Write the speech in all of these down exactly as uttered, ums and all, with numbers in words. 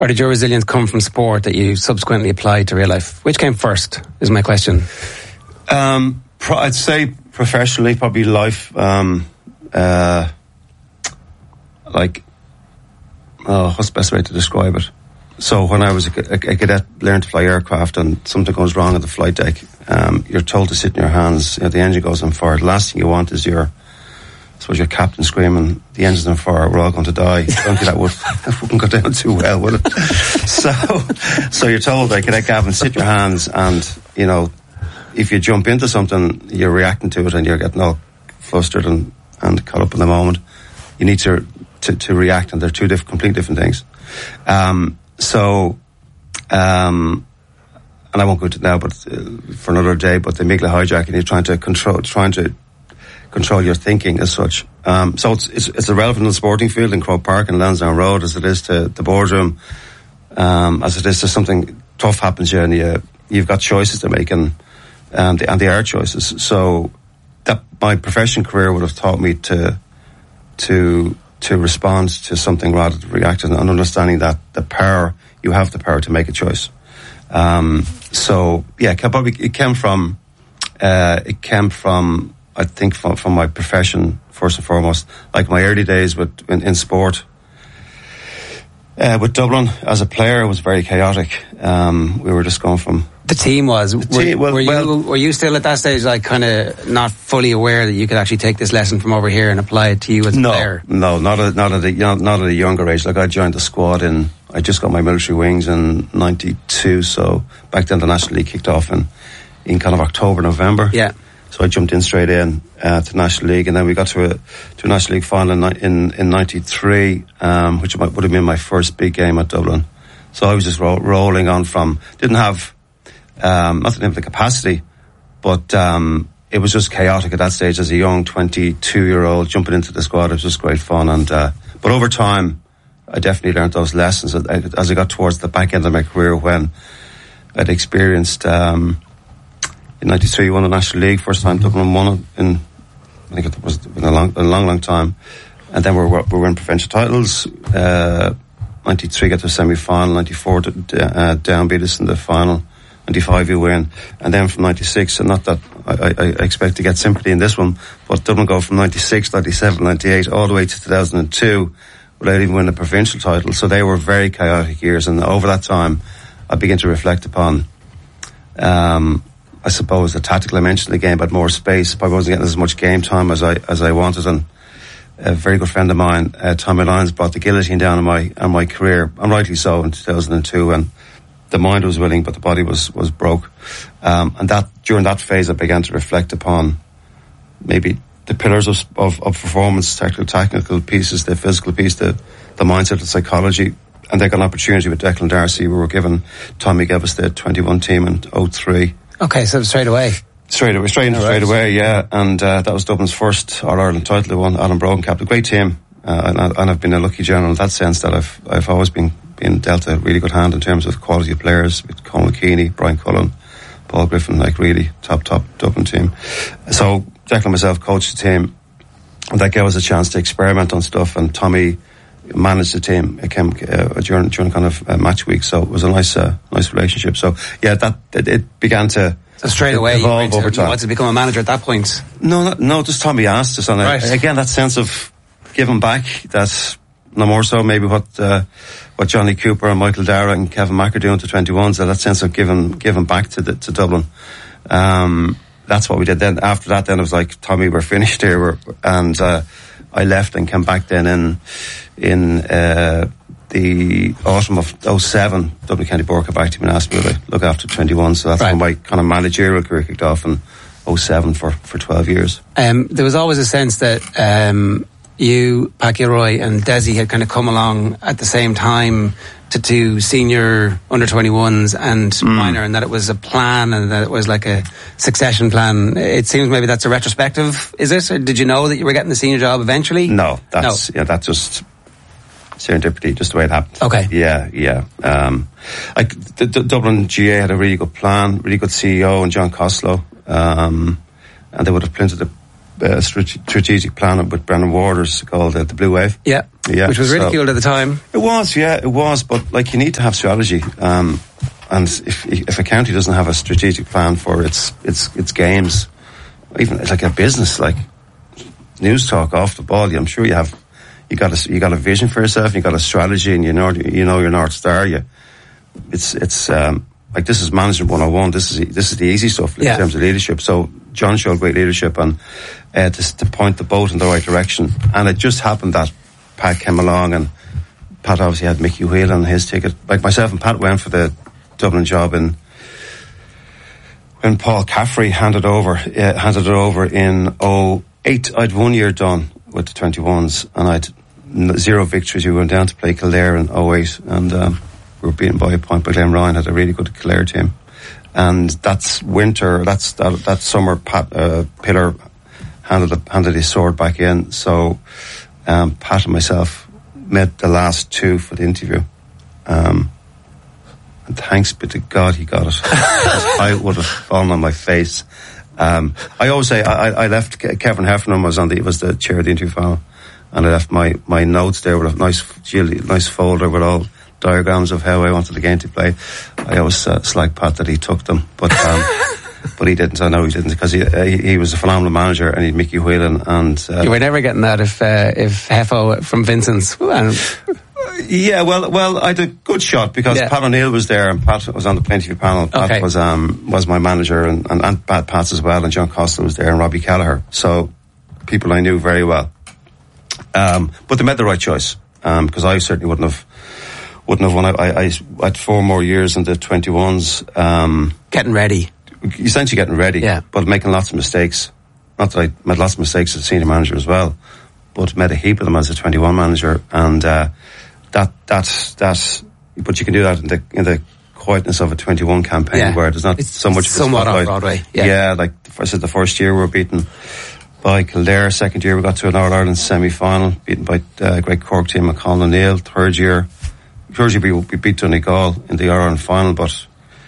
Or did your resilience come from sport that you subsequently applied to real life? Which came first, is my question. Um, pro- I'd say professionally, probably life. Um, uh, like, oh, what's the best way to describe it? So when I was a, a, a cadet, learned to fly aircraft, and something goes wrong on the flight deck, um, you're told to sit in your hands. You know, the engine goes on fire. The last thing you want is your, I suppose, your captain screaming, "The engine's on fire. We're all going to die." I don't think that would that wouldn't go down too well, would it? so, so you're told, like, Cadet Gavin, sit your hands, and you know, if you jump into something, you're reacting to it, and you're getting all flustered and, and caught up in the moment. You need to to, to react, and they're two different, completely different things. Um, So, um, and I won't go into it now, but uh, for another day. But the amygdala hijacking, you're trying to control, trying to control your thinking as such. Um, so it's, it's it's irrelevant in the sporting field in Croke Park and Lansdowne Road as it is to the boardroom, um, as it is to something tough happens here, and you you've got choices to make, and and they, and they are choices. So that my professional career would have taught me to to. to respond to something rather than react, and understanding that the power, you have the power to make a choice. Um, so yeah, it probably it came from, uh, it came from, I think from, from my profession first and foremost. Like my early days with in, in sport, uh, with Dublin as a player, it was very chaotic. Um, we were just going from. The team was. The team, were, well, were, you, well, were you still at that stage, like, kind of not fully aware that you could actually take this lesson from over here and apply it to you as a no, player? No, not at not at a not, not at a younger age. Like I joined the squad in. I just got my military wings in ninety-two. So back then the National League kicked off in in kind of October, November. Yeah. So I jumped in straight in uh, to National League, and then we got to a to a National League final in in, in ninety-three, um, which would have been my first big game at Dublin. So I was just ro- rolling on from didn't have. Um, not that I have the capacity, but um, it was just chaotic at that stage as a young twenty-two-year-old jumping into the squad. It was just great fun, and uh, but over time, I definitely learned those lessons as I got towards the back end of my career when I'd experienced um, in ninety-three won the National League first time. Dublin won it in I think it was in a long, a long, long time, and then we were we were in provincial titles. Uh, ninety-three got to the semi-final. ninety-four uh, down beat us in the final. ninety-five you win, and then from ninety-six, and not that I, I, I expect to get sympathy in this one, but Dublin go from ninety-six, ninety-seven, ninety-eight all the way to two thousand two without even winning a provincial title. So they were very chaotic years, and over that time I began to reflect upon um, I suppose the tactical dimension of the game, but more space. I wasn't getting as much game time as I as I wanted, and a very good friend of mine, uh, Tommy Lyons, brought the guillotine down on my on my career, and rightly so, in two thousand two, and the mind was willing, but the body was, was broke. Um, and that, during that phase, I began to reflect upon maybe the pillars of, of, of performance, technical, technical pieces, the physical piece, the, the mindset, the psychology. And they got an opportunity with Declan Darcy. We were given, Tommy gave us the twenty-one team in oh three. Okay, so straight away. Straight away, straight, right. straight away, yeah. And uh, that was Dublin's first All-Ireland title. They won. Alan Brogan captain, great team. Uh, and, and I've been a lucky general in that sense that I've I've always been been dealt a really good hand in terms of quality of players with Conal Keeney, Brian Cullen, Paul Griffin, like really top top Dublin team. So Declan and myself coached the team, and that gave us a chance to experiment on stuff. And Tommy managed the team. It came uh, during during kind of uh, match week, so it was a nice uh, nice relationship. So yeah, that it, it began to. So straight away, you evolve over time. You wanted to become a manager at that point? No, no, no just Tommy asked us, and right. I, again that sense of giving back. That's no more so maybe what uh, what Johnny Cooper and Michael Dara and Kevin Mack are doing to twenty-ones. So that sense of giving giving back to the, to Dublin. Um, that's what we did. Then after that, then it was like, Tommy, we're finished here, we're, and uh, I left and came back then in in uh, the autumn of oh seven. Dublin County Board came back to me and asked me to look after twenty-one. So that's right. When my kind of managerial career kicked off in oh seven for for twelve years. Um, there was always a sense that um, you, Pat Gilroy and Desi had kind of come along at the same time to do senior under twenty-ones and mm. minor, and that it was a plan and that it was like a succession plan. It seems maybe that's a retrospective, is it? Or did you know that you were getting the senior job eventually? No, that's no. yeah, that's just serendipity, just the way it happened. Okay. Yeah, yeah. Um, like the, the Dublin G A had a really good plan, really good C E O, and John Costello, um, and they would have printed a, a strategic plan with Brendan Waters called uh, the Blue Wave. Yeah. Yeah, which was ridiculed so, at the time. It was, yeah, it was. But like, you need to have strategy. Um, and if if a county doesn't have a strategic plan for its its its games, even like a business, like news talk off the ball, I'm sure you have. You got a you got a vision for yourself. You got a strategy, and you know you know your North Star. You, it's it's um, like this is management one oh one. This is this is the easy stuff in yeah. terms of leadership. So John showed great leadership and uh, to, to point the boat in the right direction. And it just happened that Pat came along, and Pat obviously had Mickey Whelan on his ticket. Like myself and Pat went for the Dublin job, and when Paul Caffrey handed over uh, handed it over in oh eight, I'd one year done with the twenty-ones, and I'd zero victories. We went down to play Kildare in oh eight, and um, we were beaten by a point by Glen Ryan. Had a really good Kildare team, and that's winter. That's that, that summer. Pat uh, Pillar handed a, handed his sword back in. So um, Pat and myself met the last two for the interview, um, and thanks be to God he got it. I would have fallen on my face. Um, I always say I, I left. Kevin Heffernan was on the was the chair of the interview panel. And I left my, my notes there with a nice nice folder with all diagrams of how I wanted the game to play. I always uh, slag Pat that he took them, but um, but he didn't. I know he didn't, because he, uh, he he was a phenomenal manager, and he'd Mickey Whelan. And uh, you were never getting that if uh, if Heffo from Vincent's. And yeah, well, well, I had a good shot because yeah. Pat O'Neill was there, and Pat was on the interview panel. Pat okay. was um was my manager, and and, and Pat Pats as well, and John Costa was there, and Robbie Kelleher. So people I knew very well. Um, but they made the right choice, um, because I certainly wouldn't have, wouldn't have won. I, I, I had four more years in the twenty-ones. Um, getting ready. Essentially getting ready, yeah. But making lots of mistakes. Not that I made lots of mistakes as a senior manager as well, but made a heap of them as a twenty-one manager. And, uh, that, that, that, but you can do that in the, in the quietness of a twenty-one campaign yeah. where there's not it's so much somewhat on Broadway. Yeah. yeah, like I said, the first year we were beaten by Kildare. Second year we got to an All-Ireland semi-final, beaten by uh, a great Cork team, McConnell O'Neill. Third year, third year we, we beat Donegal in the All-Ireland final, but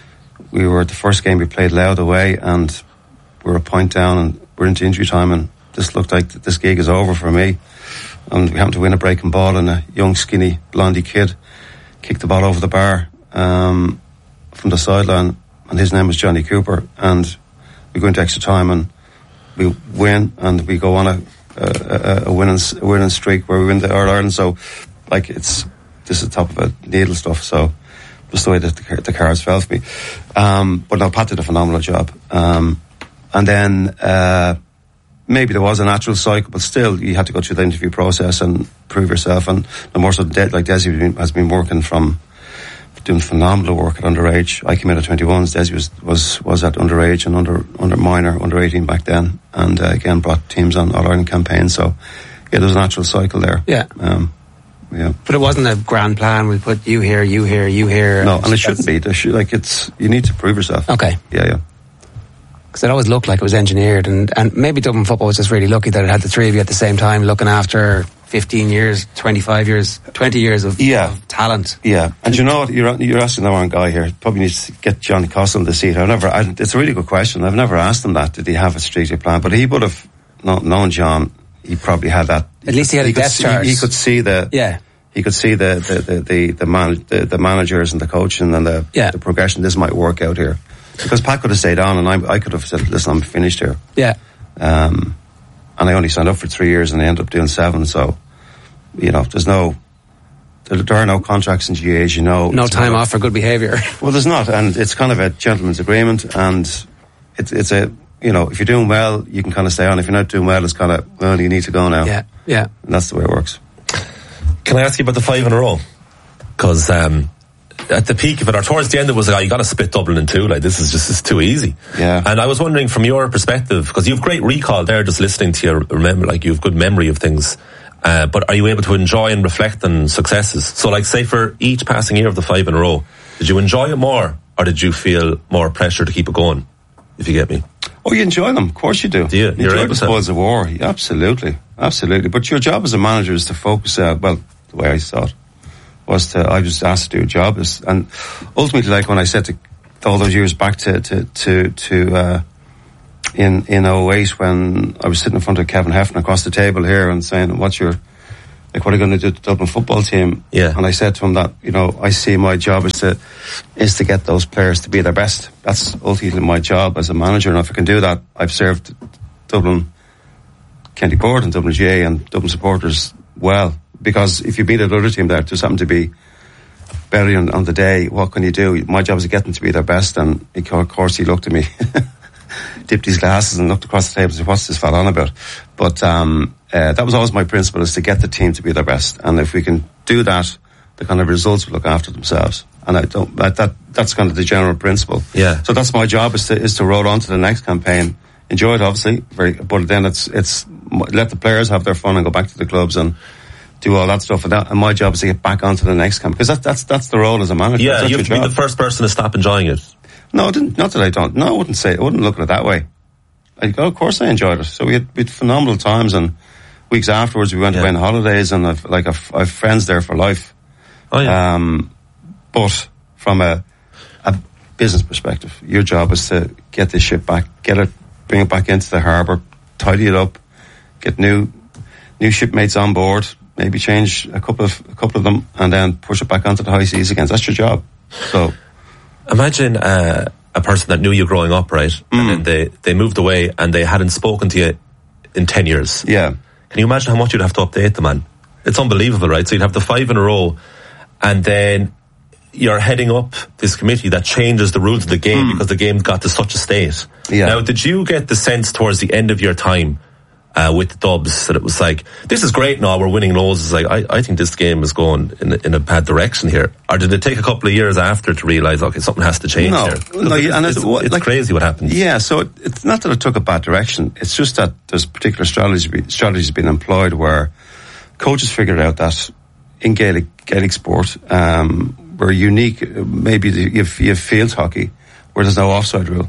we were, the first game we played Louth away, and we were a point down, and we're into injury time, and this looked like this gig is over for me. And we happened to win a breaking ball, and a young skinny blondie kid kicked the ball over the bar um, from the sideline, and his name was Johnny Cooper, and we go into extra time, and we win, and we go on a a, a winning a winning streak where we win the All Ireland. So, like, it's this is the top of a needle stuff. So, just the way that the, the cards fell for me. Um, but no, Pat did a phenomenal job. Um, and then uh, maybe there was a natural cycle, but still, you had to go through the interview process and prove yourself. And the more so, De- like Desi has been working from. Doing phenomenal work at underage. I came in at twenty-ones. Desi was, was, was at underage and under, under minor, under eighteen back then. And uh, again, brought teams on All Ireland campaigns. So, yeah, there's a natural cycle there. Yeah. Um, yeah. But it wasn't a grand plan. We put you here, you here, you here. No, and, and it shouldn't be. There should, like, it's, you need to prove yourself. Okay. Yeah, yeah. Because it always looked like it was engineered. And, and maybe Dublin football was just really lucky that it had the three of you at the same time looking after fifteen years, twenty-five years, twenty years of, yeah. of talent. Yeah. And you know what? You're, you're asking the wrong guy here. Probably need to get Johnny Costa on the seat. I've never, I, it's a really good question. I've never asked him that. Did he have a strategic plan? But he would have not known John. He probably had that. At least he had he a death chart. He could see the, yeah. He could see the, the, the, the, the, man, the, the managers and the coaching and the, yeah. the progression. This might work out here. Because Pat could have stayed on, and I, I could have said, listen, I'm finished here. Yeah. Um, and I only signed up for three years and I ended up doing seven, so, you know, there's no, there, there are no contracts in G A A, as you know. No time not, off for good behaviour. Well, there's not, and it's kind of a gentleman's agreement, and it's, it's a, you know, if you're doing well, you can kind of stay on. If you're not doing well, it's kind of, well, you need to go now. Yeah, yeah. And that's the way it works. Can I ask you about the five in a row? Because, um, at the peak of it, or towards the end, it was like, oh, you got to split Dublin in two. Like, this is just, it's too easy. Yeah. And I was wondering, from your perspective, because you have great recall there, just listening to you, remember, like, you have good memory of things. Uh, but are you able to enjoy and reflect on successes? So, like, say for each passing year of the five in a row, did you enjoy it more, or did you feel more pressure to keep it going? If you get me. Oh, you enjoy them. Of course you do. Do you? You enjoy the spoils of war. Yeah, absolutely. Absolutely. But your job as a manager is to focus, uh, well, the way I saw it, was to, I was asked to do a job. And ultimately, like when I said to all those years back to, to, to, to, uh, in, in oh eight, when I was sitting in front of Kevin Heffernan across the table here and saying, what's your, like, what are you going to do to the Dublin football team? Yeah. And I said to him that, you know, I see my job is to is to get those players to be their best. That's ultimately my job as a manager, and if I can do that, I've served Dublin County Board and Dublin G A and Dublin supporters well. Because if you beat another team there, just happen to be better on, on the day, what can you do? My job is to get them to be their best, and of course he looked at me, dipped his glasses and looked across the table and said, what's this fella on about? But um, uh, that was always my principle, is to get the team to be their best. And if we can do that, the kind of results will look after themselves. And I don't, that, that that's kind of the general principle. Yeah. So that's my job, is to is to roll on to the next campaign. Enjoy it, obviously, very, but then it's it's let the players have their fun and go back to the clubs and do all that stuff. And, that, and my job is to get back onto the next campaign, because that, that's that's the role as a manager. Yeah, that's you have to be job. the first person to stop enjoying it. No, I didn't, not that I don't. No, I wouldn't say. I wouldn't look at it that way. I, oh, of course, I enjoyed it. So we had, we had phenomenal times, and weeks afterwards we went yeah. away on holidays, and I've like I've, I've friends there for life. Oh yeah. Um, but from a a business perspective, your job is to get this ship back, get it, bring it back into the harbour, tidy it up, get new new shipmates on board, maybe change a couple of a couple of them, and then push it back onto the high seas again. That's your job. So imagine uh, a person that knew you growing up, right? Mm. And then they, they moved away and they hadn't spoken to you in ten years. Yeah. Can you imagine how much you'd have to update them, man? It's unbelievable, right? So you'd have the five in a row, and then you're heading up this committee that changes the rules of the game mm. because the game got to such a state. Yeah. Now, did you get the sense towards the end of your time uh, with the Dubs that it was like, this is great now, we're winning loads? It's like, I, I think this game is going in, in a bad direction here. Or did it take a couple of years after to realise, okay, something has to change no, here? No, it's, and it's, it's, what, it's like, crazy what happens. Yeah, so it, it's not that it took a bad direction. It's just that there's particular strategy, strategies being employed where coaches figured out that in Gaelic, Gaelic sport, um, we're unique. Maybe you have, you have field hockey where there's no offside rule.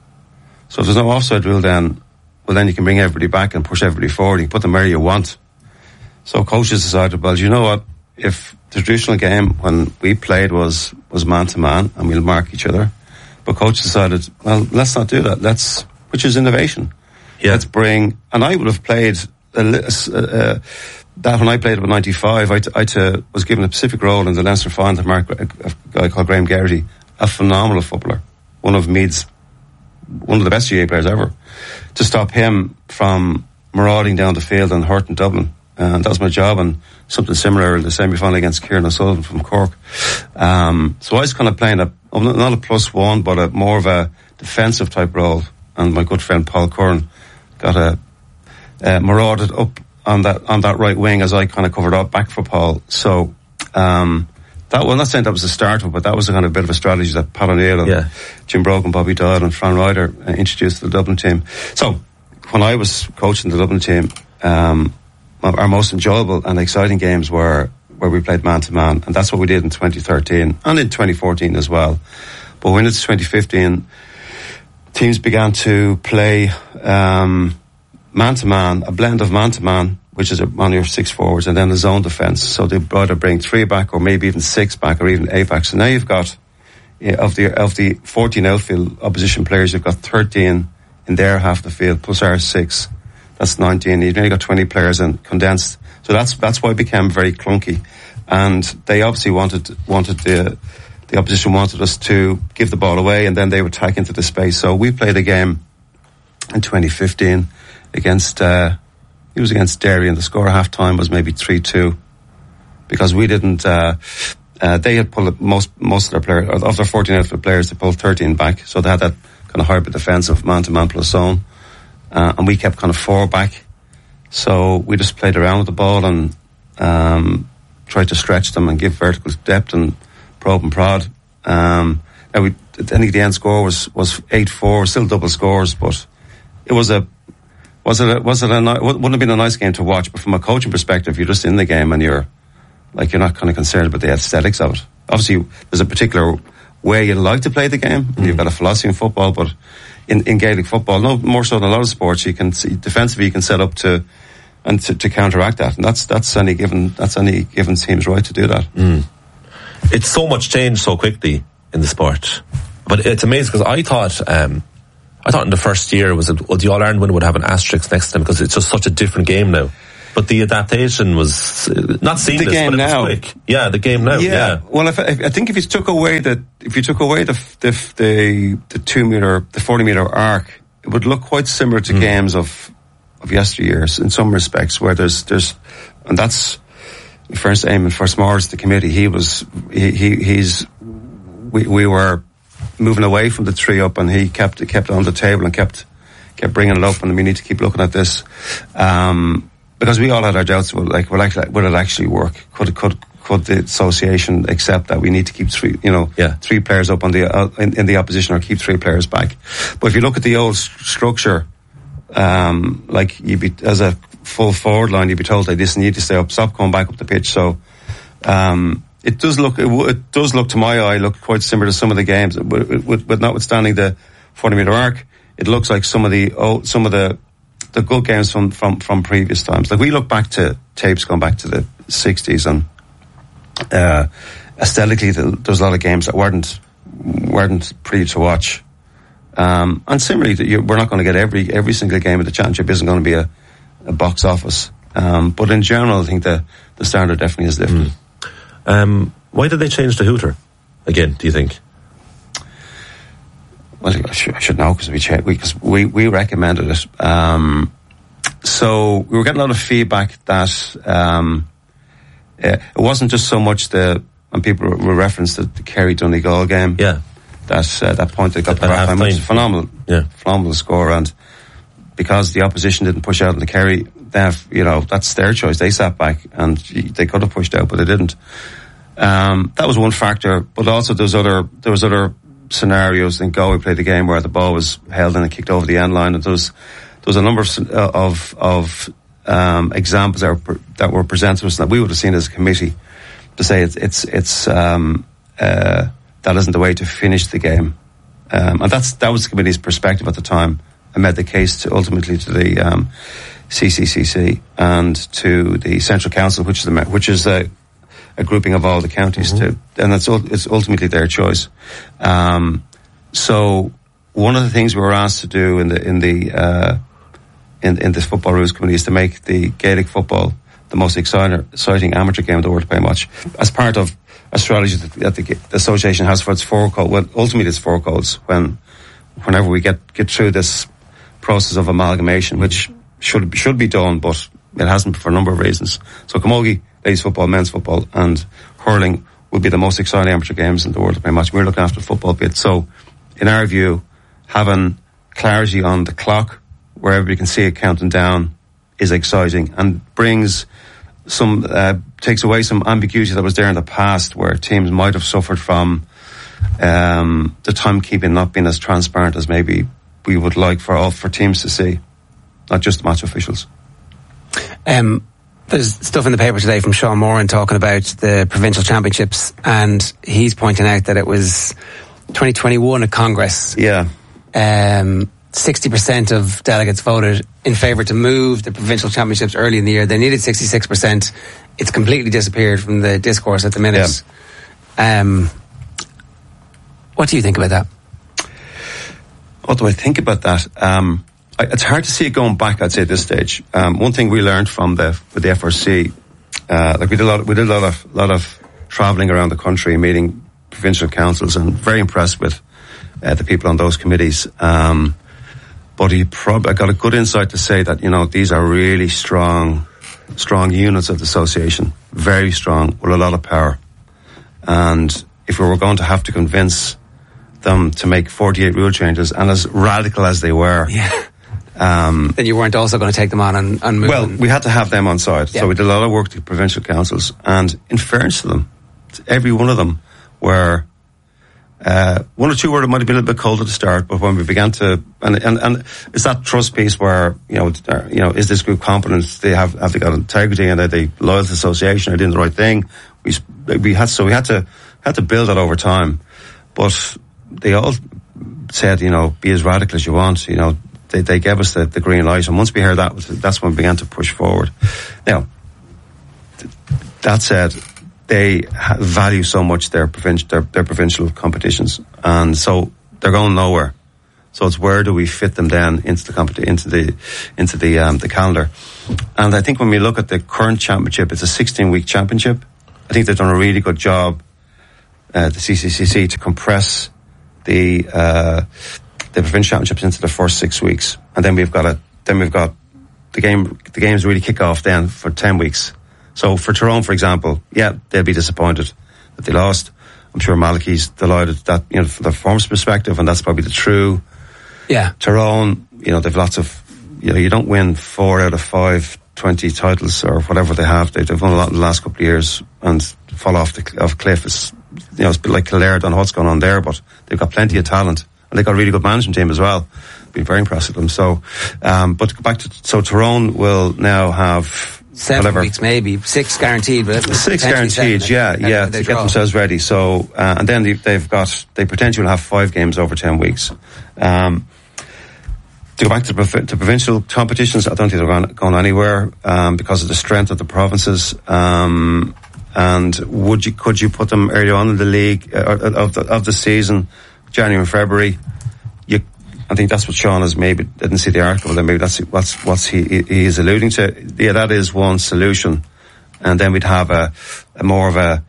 So if there's no offside rule, then well, then you can bring everybody back and push everybody forward. You can put them where you want. So coaches decided, well, you know what? If the traditional game when we played was was man to man, and we'll mark each other, but coaches decided, well, let's not do that. Let's, which is innovation. Yeah. Let's bring. And I would have played a, uh, that when I played about ninety-five. I, t- I t- was given a specific role in the Leinster final to mark a, a guy called Graham Geraghty, a phenomenal footballer, one of Meath's, one of the best G A players ever, to stop him from marauding down the field and hurting Dublin. And that was my job, and something similar in the semi-final against Kieran O'Sullivan from Cork. Um, so I was kind of playing a, not a plus one, but a more of a defensive type role. And my good friend Paul Curran got a, uh, marauded up on that, on that right wing as I kind of covered up back for Paul. So, um, that, well, I'm not saying that was the start of it, but that was a kind of bit of a strategy that Pat O'Neill and yeah. Jim Brogan, Bobby Dodd and Fran Ryder uh, introduced to the Dublin team. So, when I was coaching the Dublin team, um, our most enjoyable and exciting games were where we played man to man, and that's what we did in twenty thirteen and in twenty fourteen as well. But when it's twenty fifteen, teams began to play um, man to man, a blend of man to man, which is on your six forwards, and then the zone defence. So they either bring three back, or maybe even six back, or even eight back. So now you've got yeah, of the of the fourteen outfield opposition players, you've got thirteen in their half of the field plus our six. That's nineteen. You've only got twenty players and condensed. So that's that's why it became very clunky. And they obviously wanted wanted the the opposition wanted us to give the ball away, and then they would tack into the space. So we played a game in twenty fifteen against uh, it was against Derry, and the score at half time was maybe three two because we didn't. Uh, uh, they had pulled most most of their players of their fourteen outfield players. They pulled thirteen back, so they had that kind of hybrid defensive man to man plus zone. Uh, and we kept kind of four back. So we just played around with the ball and um, tried to stretch them and give vertical depth and probe and prod. Um, and we, I think the end score was, was eight four, still double scores, but it was a, was it a, was it a, wouldn't have been a nice game to watch, but from a coaching perspective, you're just in the game and you're, like, you're not kind of concerned about the aesthetics of it. Obviously, there's a particular way you like to play the game, and mm. you've got a philosophy in football, but In, in Gaelic football, no more so than a lot of sports, you can see defensively you can set up to and to, to counteract that, and that's that's any given that's any given team's right to do that. Mm. It's so much changed so quickly in the sport, but it's amazing because I thought um, I thought in the first year was a, well, the All Ireland winner would have an asterisk next to them because it's just such a different game now. But the adaptation was uh, not seamless, the game but it now. was quick. Yeah, the game now. Yeah. yeah. Well, if, if, I think if you took away the if you took away the the the, the two meter the forty meter arc, it would look quite similar to mm. games of of yesteryears in some respects, where there's there's and that's first Eamon Fitzmaurice, the committee. He was he, he he's we we were moving away from the three up, and he kept kept it on the table and kept kept bringing it up, and we need to keep looking at this. Um, Because we all had our doubts, well, like, will, actually, will it actually work? Could could could the association accept that we need to keep three, you know, yeah. three players up on the uh, in, in the opposition, or keep three players back? But if you look at the old st- structure, um, like you'd be as a full forward line, you'd be told, "Like, listen, you need to stay up, stop coming back up the pitch." So um, it does look it, w- it does look to my eye look quite similar to some of the games, with, with, with notwithstanding the forty meter arc. It looks like some of the oh, some of the the good games from, from, from previous times. Like, we look back to tapes going back to the sixties, and uh, aesthetically the, there's a lot of games that weren't weren't pretty to watch. Um, and similarly, you, we're not going to get every every single game of the championship isn't going to be a, a box office. Um, but in general, I think the, the standard definitely is lifted. Mm. Um, why did they change the hooter again, do you think? Well, I should, I should know, because we, cha- we, cause we we recommended it. Um, so we were getting a lot of feedback that um, it wasn't just so much the, and people were referenced the, the Kerry Donegal game. Yeah, that uh, that point they got at the half time, which was phenomenal. Yeah, phenomenal score, and because the opposition didn't push out in the Kerry, they have, you know, that's their choice. They sat back, and they could have pushed out, but they didn't. Um, that was one factor, but also there was other there was other. scenarios. In Galway played the game where the ball was held and it kicked over the end line, and there was there was a number of of, of um, examples that were, that were presented to us that we would have seen as a committee to say it's it's it's um, uh, that isn't the way to finish the game, um, and that's that was the committee's perspective at the time, and made the case to ultimately to the um, C C C C and to the Central Council, which is the which is a a grouping of all the counties, mm-hmm. to, and it's, it's ultimately their choice. Um, so one of the things we were asked to do in the in the uh, in, in this football rules committee is to make the Gaelic football the most exciting, exciting amateur game in the world to play much, as part of a strategy that, that the, the association has for its four codes. Well, ultimately it's four codes. When whenever we get get through this process of amalgamation, which should should be done, but it hasn't for a number of reasons. So camogie, ladies football, men's football, and hurling will be the most exciting amateur games in the world to play match. We're looking after the football bit. So, in our view, having clarity on the clock, where everybody can see it counting down, is exciting and brings some, uh, takes away some ambiguity that was there in the past, where teams might have suffered from um, the timekeeping not being as transparent as maybe we would like for all for teams to see, not just match officials. Um, there's stuff in the paper today from Sean Moran talking about the provincial championships, and he's pointing out that it was twenty twenty-one at Congress. Yeah. Um, sixty percent of delegates voted in favour to move the provincial championships early in the year. They needed sixty-six percent. It's completely disappeared from the discourse at the minute. Yeah. Um, what do you think about that? What do I think about that? Um, I, it's hard to see it going back, I'd say, at this stage. Um, one thing we learned from the with the F R C, uh, like we did a lot, we did a lot of lot of travelling around the country, meeting provincial councils, and very impressed with uh, the people on those committees. Um, but he probably I got a good insight to say that, you know, these are really strong, strong units of the association, very strong, with a lot of power. And if we were going to have to convince them to make forty-eight rule changes, and as radical as they were, yeah. Um, then you weren't also going to take them on and, and move well, them. we had to have them on side. Yeah. So we did a lot of work to provincial councils, and in fairness to them, every one of them were, uh, one or two were, might have been a little bit cold at the start, but when we began to, and, and, and it's that trust piece where, you know, you know, is this group competent? They have, have they got integrity, and are they loyal to the association? Are they doing the right thing? We, we had, so we had to, had to build that over time, but they all said, you know, be as radical as you want, you know. They, they gave us the, the green light, and once we heard that, that's when we began to push forward. Now, that said, they value so much their, provincial, their, their provincial competitions, and so they're going nowhere. So it's where do we fit them then into the competi- into the into the um, the calendar. And I think when we look at the current championship, it's a sixteen-week championship. I think they've done a really good job, uh, the C C C C, to compress the uh, the provincial championships into the first six weeks, and then we've got a then we've got the game. The games really kick off then for ten weeks. So for Tyrone, for example, yeah, they'll be disappointed that they lost. I'm sure Malachi's delighted that, you know, from the performance perspective, and that's probably the true. Yeah. Tyrone, you know, they've lots of, you know, you don't win four out of five, twenty titles or whatever they have. They've won a lot in the last couple of years and fall off the off cliff. It's, you know, it's a bit like Kildare. I don't know what's going on there, but they've got plenty of talent and they've got a really good management team as well. Been very impressed with them. So, um, but to go back to, so Tyrone will now have seven whatever. weeks, maybe six guaranteed, but six guaranteed, seven, yeah, like, yeah, they to draw. get themselves ready. So, uh, and then they, they've got, they potentially will have five games over ten weeks. Um, to go back to, prov- to provincial competitions, I don't think they're going, going anywhere, um, because of the strength of the provinces. Um, and would you, could you put them early on in the league, uh, of the, of the season, January and February? You, I think that's what Sean has maybe, didn't see the article, then maybe that's what's, what's he, he is alluding to. Yeah, that is one solution. And then we'd have a, a more of a,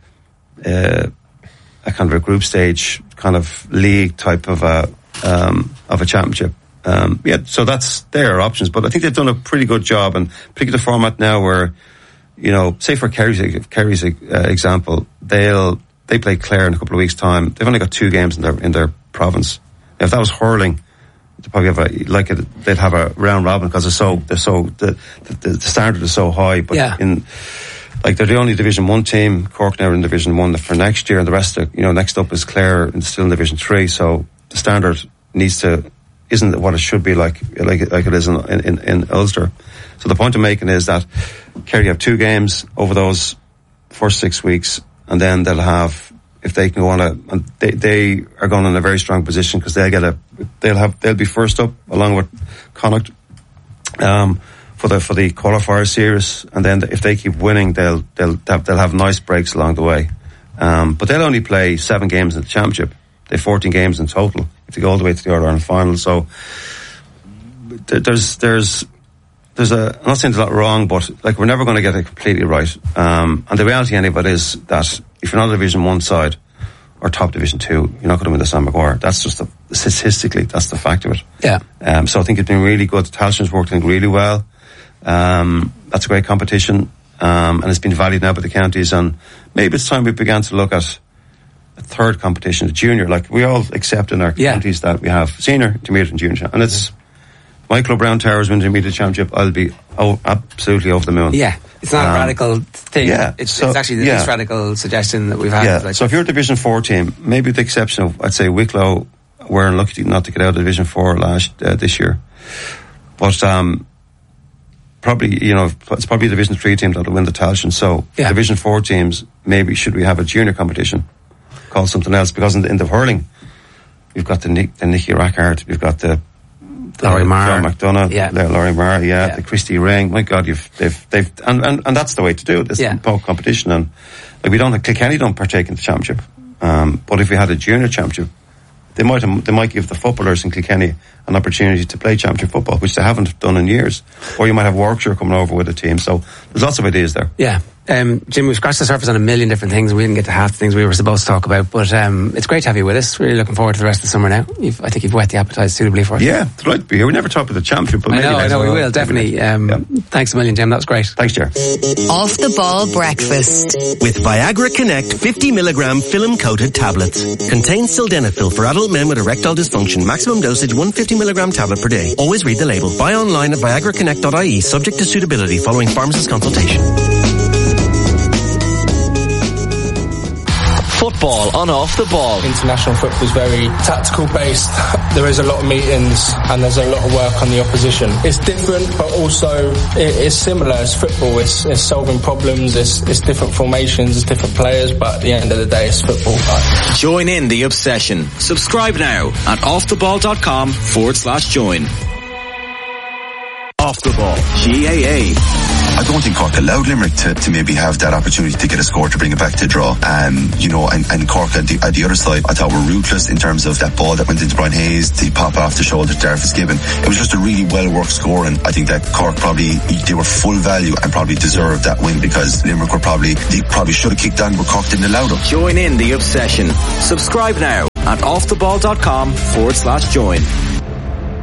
uh, a kind of a group stage kind of league type of a, um, of a championship. Um, yeah, so that's their options, but I think they've done a pretty good job, and particularly the format now where, you know, say for Kerry's, Kerry's uh, example, they'll, they play Clare in a couple of weeks' time. They've only got two games in their, in their province. If that was hurling, they'd probably have a, like a, they'd have a round robin because they're so, they're so, the, the, the standard is so high, but yeah. in, like they're the only Division One team. Cork now in Division One for next year, and the rest of, you know, next up is Clare and still in Division Three. So the standard needs to, isn't what it should be like, like, like it is in, in, in Ulster. So the point I'm making is that Kerry have two games over those first six weeks, and then they'll have, if they can go on a, and they, they are going in a very strong position because they'll get a, they'll have, they'll be first up along with Connacht, um, for the, for the qualifier series. And then if they keep winning, they'll, they'll have, they'll have nice breaks along the way. Um, but they'll only play seven games in the championship. They have fourteen games in total if they go all the way to the All-Ireland final. So there's, there's, there's a, I'm not saying there's a lot wrong, but like we're never going to get it completely right. Um, and the reality anyway is that if you're not a Division One side or top Division Two, you're not going to win the Sam Maguire. That's just the, statistically, that's the fact of it. Yeah. Um, so I think it's been really good. Talisman's working really well. Um, that's a great competition. Um, and it's been valued now by the counties, and maybe it's time we began to look at a third competition, a junior. Like we all accept in our yeah. counties that we have senior, intermediate and junior. And it's, my club Brown Towers win the intermediate championship, I'll be oh, absolutely over the moon. Yeah, it's not um, a radical thing. Yeah, it's, so, it's actually the yeah. least radical suggestion that we've had. Yeah. Like, so if you're a Division Four team, maybe with the exception of, I'd say Wicklow were unlucky not to get out of Division Four last uh, this year, but um, probably you know it's probably a Division Three team that'll win the Tailteann. So yeah. Division Four teams, maybe should we have a junior competition called something else? Because in the, in the hurling, we've got the Nick, the Nicky Rackhart, we've got the Laurie Marr, McDonough, yeah. Laurie Marr, yeah, yeah, the Christy Ring. My God, you've they've they've and, and, and that's the way to do it. It's yeah. the competition, and like we don't have Kilkenny don't partake in the championship, um, but if we had a junior championship, they might they might give the footballers in Kilkenny an opportunity to play championship football, which they haven't done in years. Or you might have Warwickshire coming over with a team. So there's lots of ideas there. Yeah. Um, Jim, we've scratched the surface on a million different things. We didn't get to half the things we were supposed to talk about, but um, it's great to have you with us. Really looking forward to the rest of the summer now. You've, I think you've whet the appetite suitably for us. Yeah, delighted to be here. We never talked about the championship, but I maybe know, I know, we well. will, definitely. Um, yeah. Thanks a million, Jim. That was great. Thanks, Jer. Off the ball breakfast. With Viagra Connect fifty milligram film-coated tablets. Contains sildenafil for adult men with erectile dysfunction. Maximum dosage one hundred fifty milligram tablet per day. Always read the label. Buy online at viagra connect dot I E, subject to suitability following pharmacist consultation. Football on Off the Ball. International football is very tactical based. There is a lot of meetings and there's a lot of work on the opposition. It's different, but also it's similar as football. It's, it's solving problems, it's, it's different formations, it's different players, but at the end of the day, it's football. Join in the obsession. Subscribe now at offtheball.com forward slash join. Off the Ball. G A A. I don't think Cork allowed Limerick to, to maybe have that opportunity to get a score to bring it back to draw. Um, you know, and, and Cork at the, at the other side, I thought were ruthless in terms of that ball that went into Brian Hayes, the pop off the shoulder to Darvis Gibbon. It was just a really well worked score, and I think that Cork probably, they were full value and probably deserved that win, because Limerick were probably, they probably should have kicked on, but Cork didn't allow them. Join in the obsession. Subscribe now at offtheball.com forward slash join.